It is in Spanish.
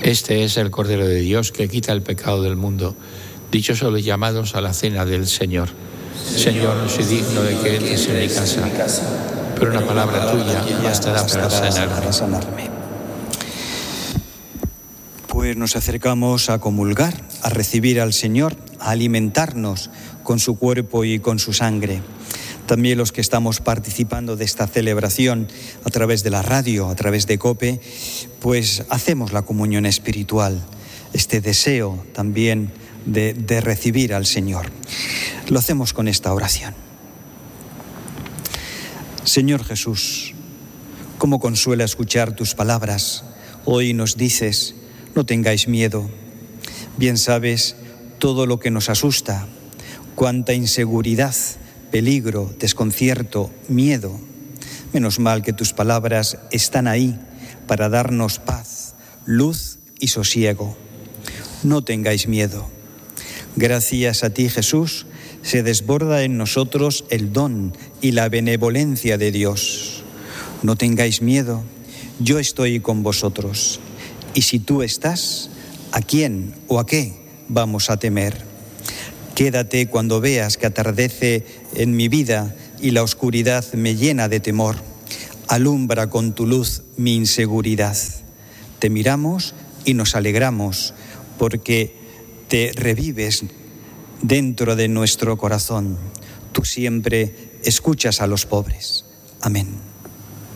Este es el Cordero de Dios que quita el pecado del mundo. Dichosos los llamados a la cena del Señor. Señor, no soy digno de que entres en mi casa, pero una palabra tuya bastará para sanarme. Pues nos acercamos a comulgar, a recibir al Señor, a alimentarnos con su cuerpo y con su sangre. También los que estamos participando de esta celebración a través de la radio, a través de COPE, pues hacemos la comunión espiritual, este deseo también de recibir al Señor. Lo hacemos con esta oración. Señor Jesús, cómo consuela escuchar tus palabras. Hoy nos dices: no tengáis miedo. Bien sabes todo lo que nos asusta, cuánta inseguridad, peligro, desconcierto, miedo. Menos mal que tus palabras están ahí para darnos paz, luz y sosiego. No tengáis miedo. Gracias a ti, Jesús, se desborda en nosotros el don y la benevolencia de Dios. No tengáis miedo, yo estoy con vosotros. Y si tú estás, ¿a quién o a qué vamos a temer? Quédate cuando veas que atardece en mi vida y la oscuridad me llena de temor. Alumbra con tu luz mi inseguridad. Te miramos y nos alegramos porque te revives dentro de nuestro corazón. Tú siempre escuchas a los pobres. Amén.